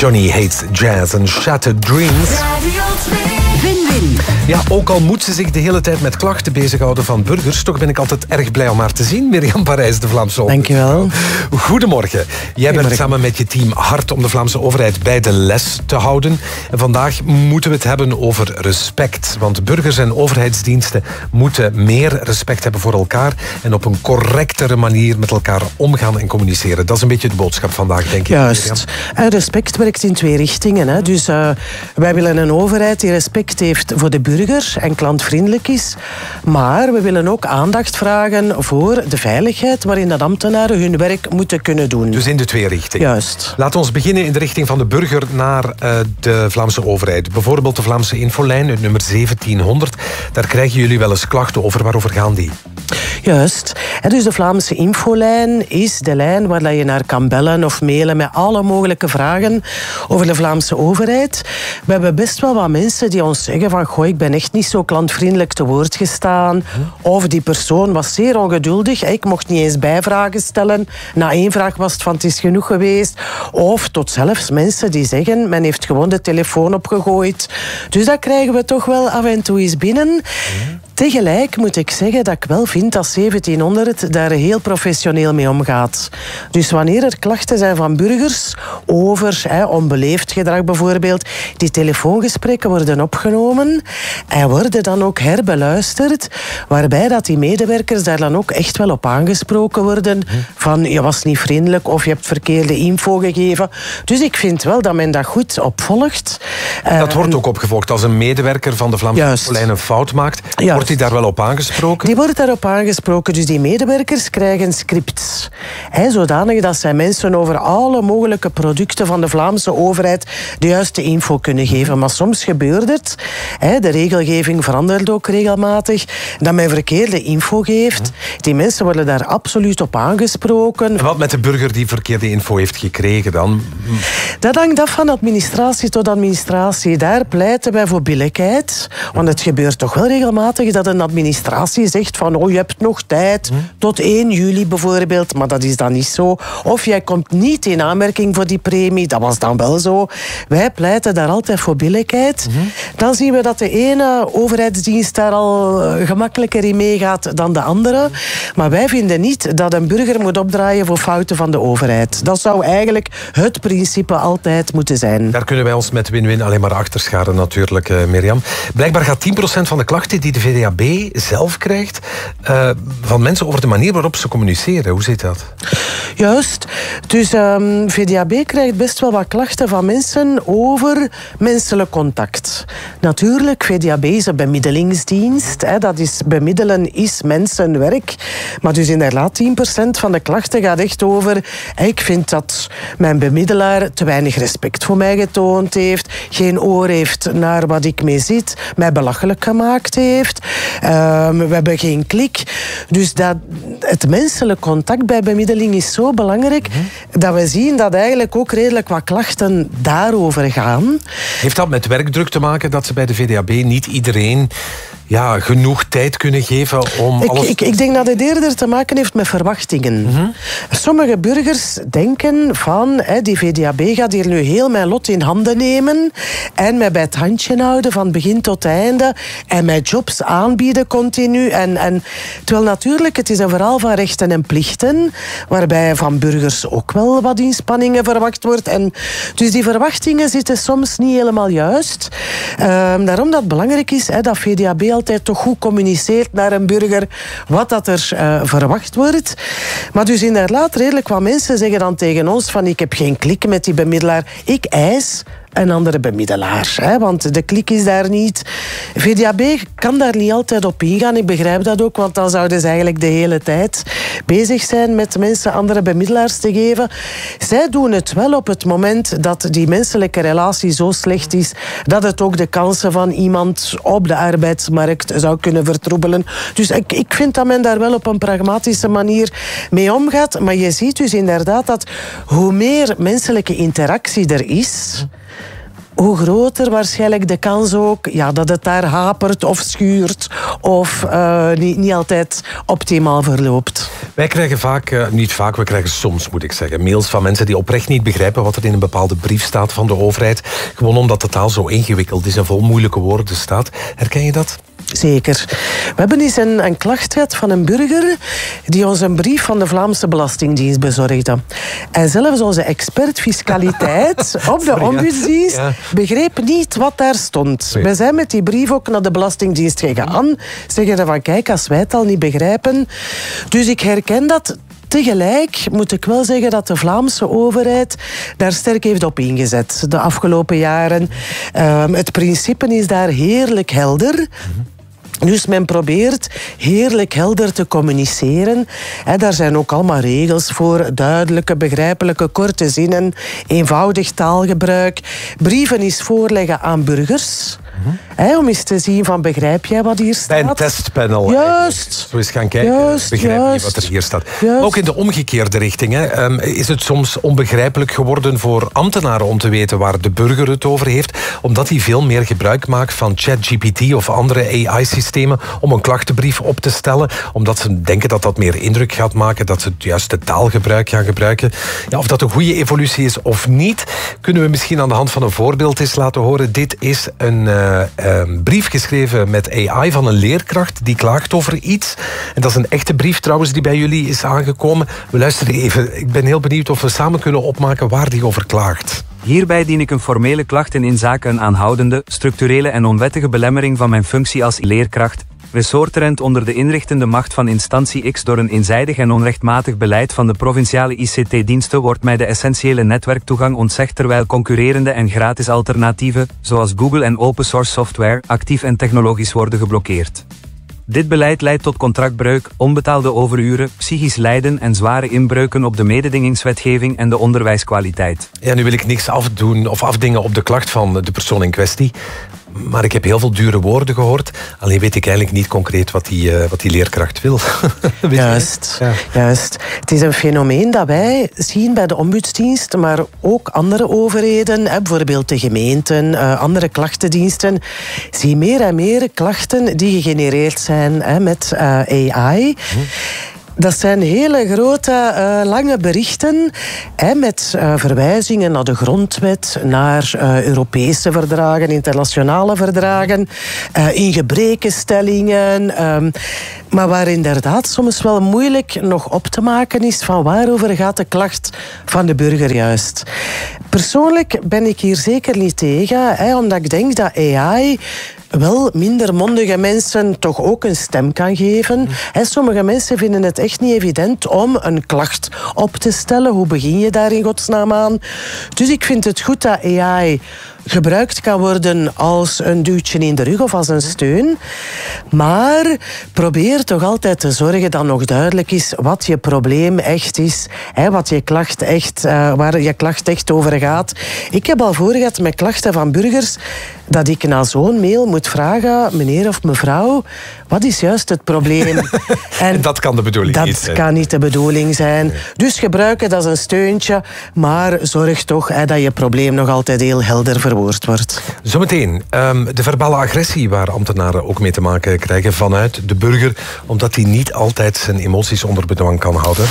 Johnny Hates Jazz en Shattered Dreams. Win-win. Ja, ook al moet ze zich de hele tijd met klachten bezighouden van burgers, toch ben ik altijd erg blij om haar te zien. Mirjam Parijs, de Vlaamse overheid. Dankjewel. Goedemorgen. Jij werkt samen met je team hard om de Vlaamse overheid bij de les te houden. En vandaag moeten we het hebben over respect. Want burgers en overheidsdiensten moeten meer respect hebben voor elkaar en op een correctere manier met elkaar omgaan en communiceren. Dat is een beetje de boodschap vandaag, denk ik. Juist. En respect werkt in twee richtingen. Hè. Dus wij willen een overheid die respect heeft voor de burger en klantvriendelijk is. Maar we willen ook aandacht vragen voor de veiligheid waarin de ambtenaren hun werk moeten kunnen doen. Dus in de twee richtingen. Juist. Laten we beginnen in de richting van de burger naar de Vlaamse overheid. Bijvoorbeeld de Vlaamse infolijn, het nummer 1700. Daar krijgen jullie wel eens klachten over. Waarover gaan die? Juist. En dus de Vlaamse infolijn is de lijn waar je naar kan bellen of mailen met alle mogelijke vragen over de Vlaamse overheid. We hebben best wel wat mensen die ons zeggen van goh, ik ben echt niet zo klantvriendelijk te woord gestaan. Of die persoon was zeer ongeduldig. Ik mocht niet eens bijvragen stellen. Na één vraag was het van het is genoeg geweest. Of tot zelfs mensen die zeggen men heeft gewoon de telefoon opgegooid. Dus dat krijgen we toch wel af en toe eens binnen. Tegelijk moet ik zeggen dat ik wel vind dat 1700 daar heel professioneel mee omgaat. Dus wanneer er klachten zijn van burgers over onbeleefd gedrag bijvoorbeeld, die telefoongesprekken worden opgenomen en worden dan ook herbeluisterd, waarbij dat die medewerkers daar dan ook echt wel op aangesproken worden van je was niet vriendelijk of je hebt verkeerde info gegeven. Dus ik vind wel dat men dat goed opvolgt. Dat wordt ook opgevolgd. Als een medewerker van de Vlaamse infolijn een fout maakt, wordt die daar wel op aangesproken? Die wordt daarop aangesproken. Dus die medewerkers krijgen scripts. Zodanig dat zij mensen over alle mogelijke producten van de Vlaamse overheid de juiste info kunnen geven. Maar soms gebeurt het, de regelgeving verandert ook regelmatig, dat men verkeerde info geeft. Die mensen worden daar absoluut op aangesproken. En wat met de burger die verkeerde info heeft gekregen dan? Dat hangt af van administratie tot administratie. Daar pleiten wij voor billijkheid. Want het gebeurt toch wel regelmatig dat een administratie zegt van oh, je hebt nog tijd tot 1 juli bijvoorbeeld, maar dat is dan niet zo. Of jij komt niet in aanmerking voor die premie, dat was dan wel zo. Wij pleiten daar altijd voor billijkheid. Dan zien we dat de ene overheidsdienst daar al gemakkelijker in meegaat dan de andere. Maar wij vinden niet dat een burger moet opdraaien voor fouten van de overheid. Dat zou eigenlijk het principe altijd moeten zijn. Daar kunnen wij ons met win-win alleen maar achter scharen natuurlijk, Mirjam. Blijkbaar gaat 10% van de klachten die de VDAB zelf krijgt van mensen over de manier waarop ze communiceren. Hoe zit dat? Juist. Dus VDAB krijgt best wel wat klachten van mensen over menselijk contact. Natuurlijk, VDAB is een bemiddelingsdienst. Dat is, bemiddelen is mensenwerk. Maar dus inderdaad, 10% van de klachten gaat echt over ik vind dat mijn bemiddelaar te weinig respect voor mij getoond heeft, geen oor heeft naar wat ik mee zit, mij belachelijk gemaakt heeft. We hebben geen klik. Dus het menselijk contact bij bemiddeling is zo belangrijk dat we zien dat eigenlijk ook redelijk wat klachten daarover gaan. Heeft dat met werkdruk te maken dat ze bij de VDAB niet iedereen genoeg tijd kunnen geven om alles... Ik denk dat het eerder te maken heeft met verwachtingen. Sommige burgers denken van die VDAB gaat hier nu heel mijn lot in handen nemen en mij bij het handje houden van begin tot einde en mij jobs aanbieden continu. Terwijl natuurlijk, het is een verhaal van rechten en plichten, waarbij van burgers ook wel wat inspanningen verwacht wordt. En dus die verwachtingen zitten soms niet helemaal juist. Daarom dat het belangrijk is dat VDAB altijd toch goed communiceert naar een burger wat dat er verwacht wordt. Maar dus inderdaad, redelijk wat mensen zeggen dan tegen ons van ik heb geen klik met die bemiddelaar. Ik eis een andere bemiddelaar. Want de klik is daar niet. VDAB kan daar niet altijd op ingaan. Ik begrijp dat ook, want dan zouden ze eigenlijk de hele tijd bezig zijn met mensen andere bemiddelaars te geven. Zij doen het wel op het moment dat die menselijke relatie zo slecht is dat het ook de kansen van iemand op de arbeidsmarkt zou kunnen vertroebelen. Dus ik vind dat men daar wel op een pragmatische manier mee omgaat. Maar je ziet dus inderdaad dat hoe meer menselijke interactie er is, hoe groter waarschijnlijk de kans ook dat het daar hapert of schuurt of niet altijd optimaal verloopt. Wij krijgen vaak, niet vaak, we krijgen soms, moet ik zeggen, mails van mensen die oprecht niet begrijpen wat er in een bepaalde brief staat van de overheid. Gewoon omdat de taal zo ingewikkeld is en vol moeilijke woorden staat. Herken je dat? Zeker. We hebben eens een klacht gehad van een burger die ons een brief van de Vlaamse Belastingdienst bezorgde. En zelfs onze expert fiscaliteit op de ombudsdienst begreep niet wat daar stond. Nee. We zijn met die brief ook naar de Belastingdienst gegaan. Zeggen van kijk, als wij het al niet begrijpen. Dus ik herken dat. Tegelijk moet ik wel zeggen dat de Vlaamse overheid daar sterk heeft op ingezet de afgelopen jaren. Het principe is daar heerlijk helder. Dus men probeert heerlijk helder te communiceren. Daar zijn ook allemaal regels voor. Duidelijke, begrijpelijke, korte zinnen. Eenvoudig taalgebruik. Brieven is voorleggen aan burgers. Om eens te zien van begrijp jij wat hier staat? Bij een testpanel. Juist. Zo eens gaan kijken, begrijp je wat er hier staat. Juist. Ook in de omgekeerde richting. Is het soms onbegrijpelijk geworden voor ambtenaren om te weten waar de burger het over heeft, omdat hij veel meer gebruik maakt van ChatGPT of andere AI-systemen om een klachtenbrief op te stellen, omdat ze denken dat dat meer indruk gaat maken, dat ze het juiste taalgebruik gaan gebruiken. Ja, of dat een goede evolutie is of niet, kunnen we misschien aan de hand van een voorbeeld eens laten horen. Dit is een brief geschreven met AI van een leerkracht die klaagt over iets. En dat is een echte brief trouwens die bij jullie is aangekomen. We luisteren even. Ik ben heel benieuwd of we samen kunnen opmaken waar die over klaagt. Hierbij dien ik een formele klacht in inzake een aanhoudende, structurele en onwettige belemmering van mijn functie als leerkracht, ressorterend onder de inrichtende macht van instantie X door een eenzijdig en onrechtmatig beleid van de provinciale ICT-diensten wordt mij de essentiële netwerktoegang ontzegd terwijl concurrerende en gratis alternatieven, zoals Google en open source software, actief en technologisch worden geblokkeerd. Dit beleid leidt tot contractbreuk, onbetaalde overuren, psychisch lijden en zware inbreuken op de mededingingswetgeving en de onderwijskwaliteit. Ja, nu wil ik niks afdoen of afdingen op de klacht van de persoon in kwestie. Maar ik heb heel veel dure woorden gehoord. Alleen weet ik eigenlijk niet concreet wat die leerkracht wil. Juist, juist. Het is een fenomeen dat wij zien bij de ombudsdienst, maar ook andere overheden, bijvoorbeeld de gemeenten, andere klachtendiensten, zien meer en meer klachten die gegenereerd zijn met AI. Dat zijn hele grote, lange berichten met verwijzingen naar de grondwet, naar Europese verdragen, internationale verdragen, ingebrekenstellingen, maar waar inderdaad soms wel moeilijk nog op te maken is van waarover gaat de klacht van de burger juist. Persoonlijk ben ik hier zeker niet tegen, omdat ik denk dat AI wel minder mondige mensen toch ook een stem kan geven. Sommige mensen vinden het echt niet evident om een klacht op te stellen. Hoe begin je daar in godsnaam aan? Dus ik vind het goed dat AI gebruikt kan worden als een duwtje in de rug of als een steun. Maar probeer toch altijd te zorgen dat nog duidelijk is wat je probleem echt is. Wat je klacht echt, waar je klacht echt over gaat. Ik heb al voor gehad met klachten van burgers dat ik na zo'n mail moet vragen, meneer of mevrouw, wat is juist het probleem? En dat kan de bedoeling niet zijn. Dat kan niet de bedoeling zijn. Nee. Dus gebruik het als een steuntje, maar zorg toch dat je probleem nog altijd heel helder verwoord wordt. Zometeen, de verbale agressie waar ambtenaren ook mee te maken krijgen vanuit de burger, omdat hij niet altijd zijn emoties onder bedwang kan houden.